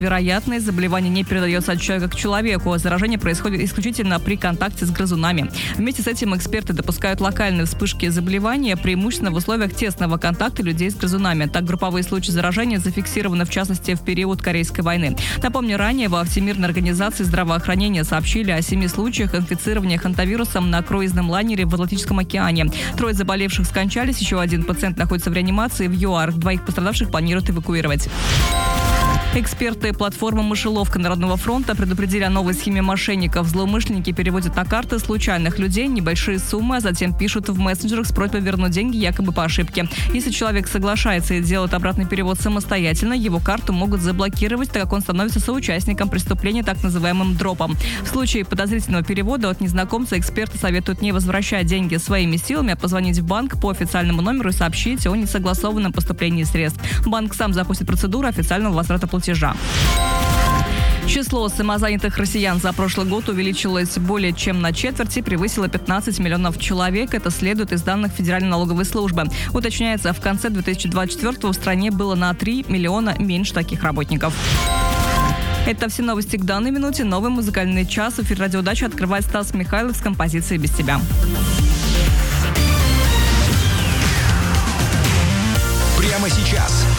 Вероятность заболевания не передается от человека к человеку. Заражение происходит исключительно при контакте с грызунами. Вместе с этим эксперты допускают локальные вспышки заболевания, преимущественно в условиях тесного контакта людей с грызунами. Так, групповые случаи заражения зафиксированы, в частности, в период Корейской войны. Напомню, ранее во Всемирной организации здравоохранения сообщили о 7 случаях инфицирования хантавирусом на круизном лайнере в Атлантическом океане. 3 заболевших скончались, еще 1 пациент находится в реанимации в ЮАР. 2 пострадавших планируют эвакуировать. Эксперты платформы «Мышеловка» Народного фронта предупредили о новой схеме мошенников. Злоумышленники переводят на карты случайных людей небольшие суммы, а затем пишут в мессенджерах с просьбой вернуть деньги якобы по ошибке. Если человек соглашается и делает обратный перевод самостоятельно, его карту могут заблокировать, так как он становится соучастником преступления, так называемым дропом. В случае подозрительного перевода от незнакомца эксперты советуют не возвращать деньги своими силами, а позвонить в банк по официальному номеру и сообщить о несогласованном поступлении средств. Банк сам запустит процедуру официального возврата платежа. Число самозанятых россиян за прошлый год увеличилось более чем на четверть и превысило 15 миллионов человек. Это следует из данных Федеральной налоговой службы. Уточняется, в конце 2024 в стране было на 3 миллиона меньше таких работников. Это все новости к данной минуте. Новый музыкальный час. Эфир «Радио Дача» открывает Стас Михайлов с композицией «Без тебя». Прямо сейчас